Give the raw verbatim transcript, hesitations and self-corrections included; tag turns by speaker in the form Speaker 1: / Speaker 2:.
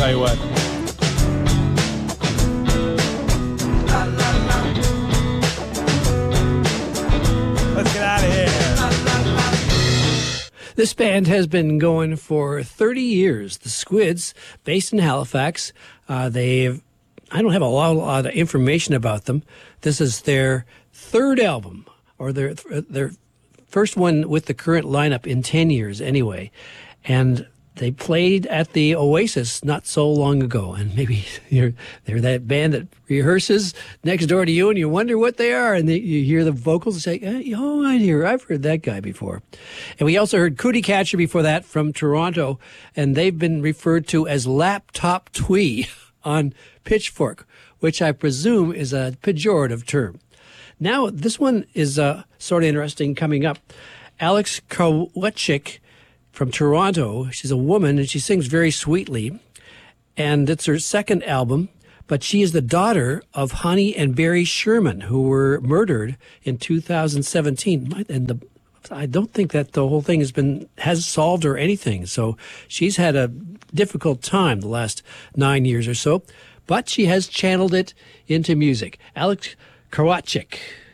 Speaker 1: tell you what. Let's get out of here.
Speaker 2: This band has been going for thirty years. The Squids, based in Halifax. Uh, they've, I don't have a lot, a lot of information about them. This is their third album, or their their first one with the current lineup in ten years anyway. And they played at the Oasis not so long ago. And maybe you're, they're that band that rehearses next door to you and you wonder what they are. And they, you hear the vocals and say, eh, oh, I hear, I've heard that guy before. And we also heard Cootie Catcher before that from Toronto. And they've been referred to as Laptop Twee on Pitchfork, which I presume is a pejorative term. Now, this one is uh, sort of interesting coming up. Alex Krawczyk from Toronto. She's a woman, and she sings very sweetly. And it's her second album, but she is the daughter of Honey and Barry Sherman, who were murdered in two thousand seventeen. And the, I don't think that the whole thing has been has solved or anything. So she's had a difficult time the last nine years or so, but she has channeled it into music. Alex Krawczyk.